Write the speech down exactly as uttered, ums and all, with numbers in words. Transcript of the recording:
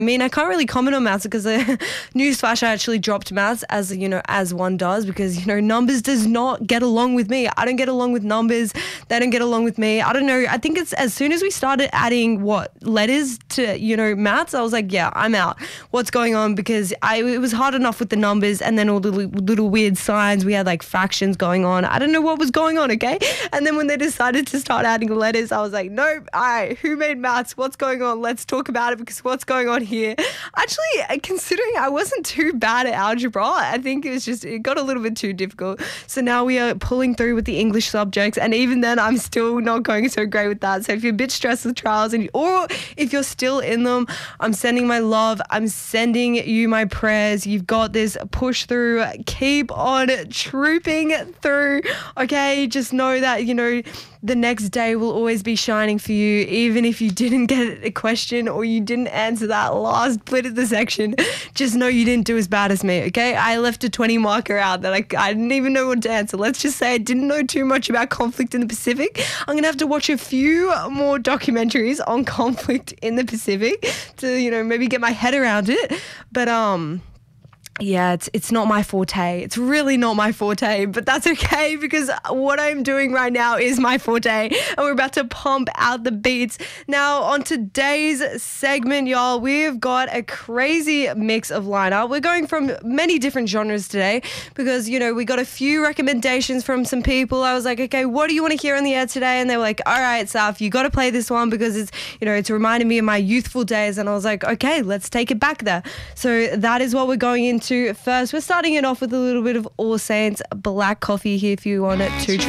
I mean, I can't really comment on maths because, uh, newsflash, I actually dropped maths as, you know, as one does because, you know, numbers does not get along with me. I don't get along with numbers. They don't get along with me. I don't know. I think it's as soon as we started adding what letters to, you know, maths, I was like, yeah, I'm out. What's going on? Because I, it was hard enough with the numbers and then all the little, little weird signs. We had like fractions going on. I don't know what was going on, okay? And then when they decided to start adding letters, I was like, nope, all right, who made maths? What's going on? Let's talk about it because what's going on here? Here. Actually, considering I wasn't too bad at algebra, I think it was just, it got a little bit too difficult. So now we are pulling through with the English subjects, and even then I'm still not going so great with that. So if you're a bit stressed with trials, and or if you're still in them, I'm sending my love. I'm sending you my prayers. You've got this. Push through. Keep on trooping through. Okay, just know that, you know, the next day will always be shining for you, even if you didn't get a question or you didn't answer that last bit of the section. Just know you didn't do as bad as me, okay? I left a twenty marker out that I, I didn't even know what to answer. Let's just say I didn't know too much about conflict in the Pacific. I'm going to have to watch a few more documentaries on conflict in the Pacific to, you know, maybe get my head around it. But, um... yeah, it's it's not my forte. It's really not my forte, but that's okay because what I'm doing right now is my forte, and we're about to pump out the beats. Now, on today's segment, y'all, we've got a crazy mix of lineup. We're going from many different genres today because, you know, we got a few recommendations from some people. I was like, okay, what do you want to hear on the air today? And they were like, all right, Saf, you got to play this one because it's, you know, it's reminding me of my youthful days. And I was like, okay, let's take it back there. So that is what we're going into. First, we're starting it off with a little bit of All Saints Black Coffee here if you want it to.